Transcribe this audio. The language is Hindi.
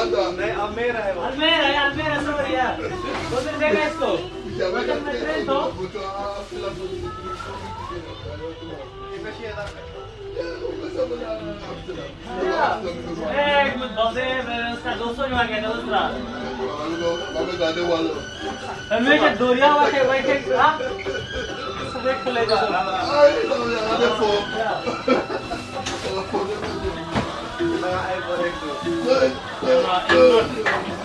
नहीं अल्मेरा है वो। अल्मेरा सॉरी यार। तो फिर देखा इसको वचन में ट्रेन तो एक मिनट बसे मैंने उसका 200 जो आ गया था दूसरा हमेशा दोरिया वाके बैठे हां देख ले जा Ay, por eso.